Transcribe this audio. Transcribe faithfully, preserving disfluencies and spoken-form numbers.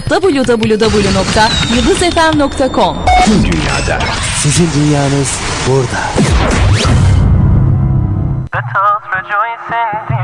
double-u double-u double-u nokta yıldız f m nokta com. Tüm dünyada. Sizin dünyanız burada. Let us rejoice in